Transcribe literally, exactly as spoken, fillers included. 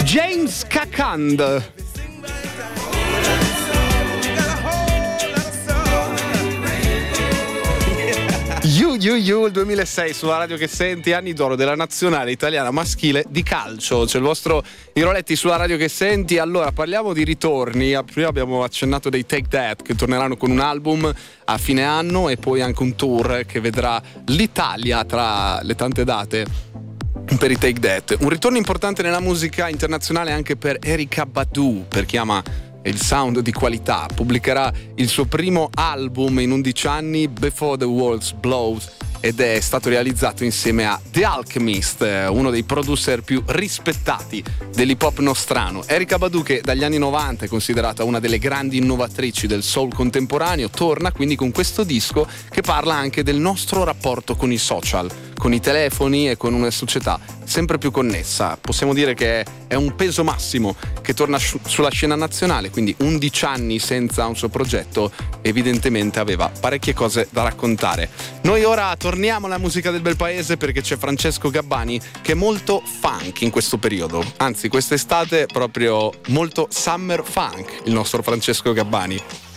James Kakand. You, you, you, il duemilasei sulla radio che senti, anni d'oro della nazionale italiana maschile di calcio. C'è il vostro Iroletti sulla radio che senti. Allora, parliamo di ritorni. Prima abbiamo accennato dei Take That, che torneranno con un album a fine anno e poi anche un tour che vedrà l'Italia tra le tante date per i Take That. Un ritorno importante nella musica internazionale anche per Erykah Badu, per chi ama il sound di qualità. Pubblicherà il suo primo album in undici anni, Before the Walls Blows, ed è stato realizzato insieme a The Alchemist, uno dei producer più rispettati dell'hip hop nostrano. Erykah Badu, che dagli anni novanta è considerata una delle grandi innovatrici del soul contemporaneo, torna quindi con questo disco che parla anche del nostro rapporto con i social, con i telefoni e con una società sempre più connessa. Possiamo dire che è un peso massimo che torna sulla scena nazionale, quindi undici anni senza un suo progetto, evidentemente aveva parecchie cose da raccontare. Noi ora torniamo alla musica del bel paese, perché c'è Francesco Gabbani che è molto funk in questo periodo, anzi quest'estate proprio molto summer funk il nostro Francesco Gabbani.